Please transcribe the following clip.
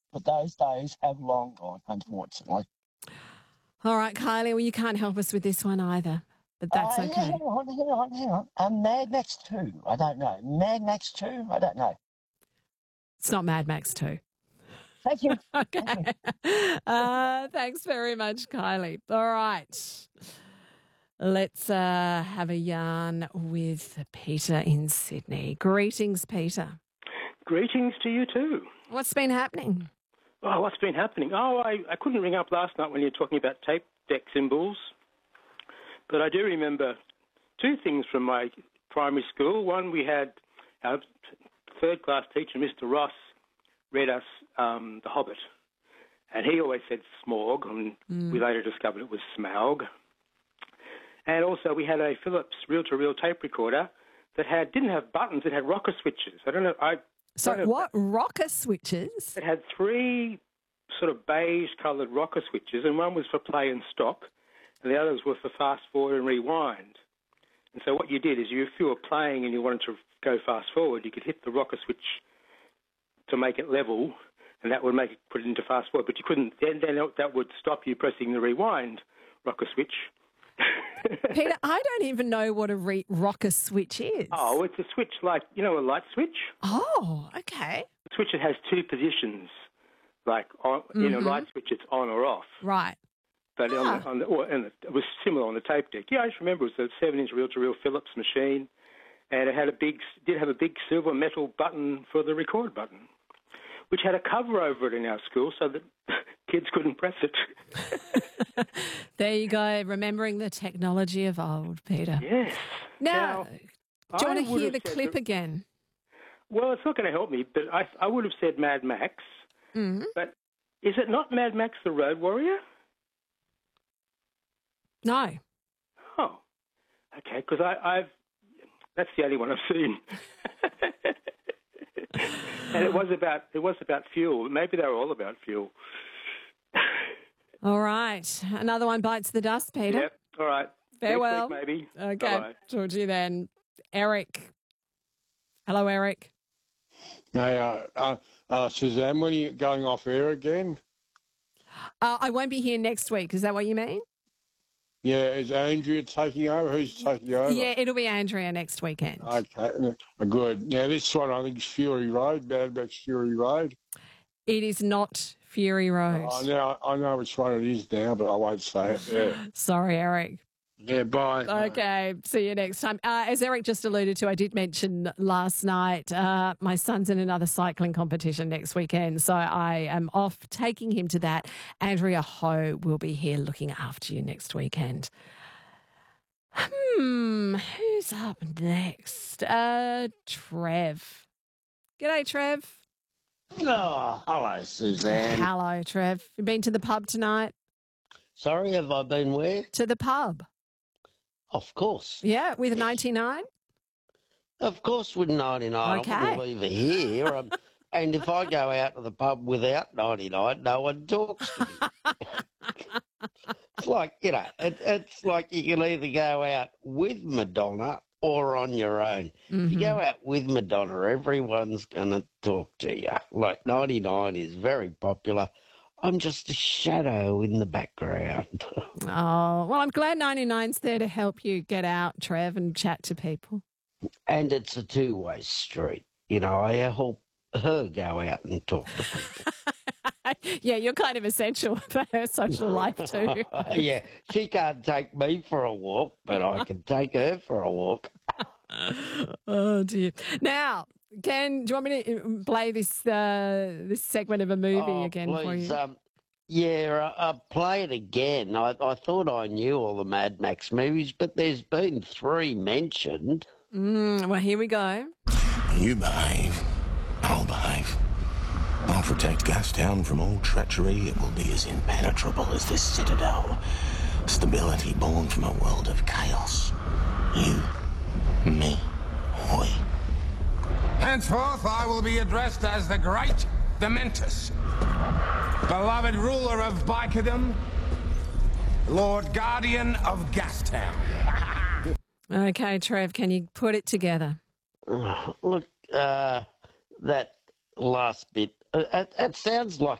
but those days have long gone, unfortunately. All right, Kylie, well, you can't help us with this one either, but that's Yeah, okay. hang on. Mad Max 2, I don't know. Mad Max 2, I don't know. It's not Mad Max 2. Thank you. Okay. Thanks very much, Kylie. All right. Let's have a yarn with Peter in Sydney. Greetings, Peter. Greetings to you too. What's been happening? Oh, what's been happening? Oh, I couldn't ring up last night when you were talking about tape deck symbols, but I do remember two things from my primary school. One, we had our third class teacher, Mr. Ross, read us The Hobbit, and he always said Smorg, and we later discovered it was Smaug. And also we had a Philips reel-to-reel tape recorder that didn't have buttons, it had rocker switches. I don't know. So what? Rocker switches? It had three sort of beige-coloured rocker switches, and one was for play and stop, and the others were for fast forward and rewind. And so what you did is, if you were playing and you wanted to go fast forward, you could hit the rocker switch to make it level, and that would put it into fast forward. But you couldn't. Then that would stop you pressing the rewind rocker switch. Peter, I don't even know what a rocker switch is. Oh, it's a switch like, a light switch. Oh, okay. A switch that has two positions, like on, light switch, it's on or off. Right. But it was similar on the tape deck. Yeah, I just remember it was a 7-inch reel-to-reel Philips machine, and it did have a big silver metal button for the record button, which had a cover over it in our school so that kids couldn't press it. There you go, remembering the technology of old, Peter. Yes. Now do you want to hear the clip again? Well, it's not going to help me, but I would have said Mad Max. Mm-hmm. But is it not Mad Max the Road Warrior? No. Oh, okay, because that's the only one I've seen. And it was about fuel. Maybe they were all about fuel. All right. Another one bites the dust, Peter. Yep. All right. Farewell. Next week, maybe. Okay. Bye. Talk to you then. Eric. Hello, Eric. Hey, Suzanne, when are you going off air again? I won't be here next week. Is that what you mean? Yeah, is Andrea taking over? Who's taking over? Yeah, it'll be Andrea next weekend. Okay, good. Now, this one I think is Fury Road, Mad Max Fury Road. It is not Fury Road. I know which one it is now, but I won't say it. Yeah. Sorry, Eric. Yeah, bye. Okay, see you next time. As Eric just alluded to, I did mention last night, my son's in another cycling competition next weekend, so I am off taking him to that. Andrea Ho will be here looking after you next weekend. Who's up next? Trev. G'day, Trev. Oh, hello, Suzanne. Hello, Trev. You been to the pub tonight? Sorry, have I been where? To the pub. Of course. Yeah, with 99? Of course with 99. Okay. I wouldn't leave it here. And if I go out to the pub without 99, no one talks to me. It's like, it's like you can either go out with Madonna or on your own. Mm-hmm. If you go out with Madonna, everyone's going to talk to you. Like 99 is very popular. I'm just a shadow in the background. Oh, well, I'm glad 99's there to help you get out, Trev, and chat to people. And it's a two-way street. I help her go out and talk to people. Yeah, you're kind of essential for her social life too. Yeah, she can't take me for a walk, but I can take her for a walk. Oh, dear. Now, Ken, do you want me to play this segment of a movie again for you? Play it again. I thought I knew all the Mad Max movies, but there's been 3 mentioned. Well, here we go. You behave, I'll behave. I'll protect Gastown from all treachery. It will be as impenetrable as this citadel. Stability born from a world of chaos. You, me, we. Henceforth, I will be addressed as the Great Dementus, beloved ruler of Bicodum, Lord Guardian of Gastown. Okay, Trev, can you put it together? Look, that last bit, it sounds like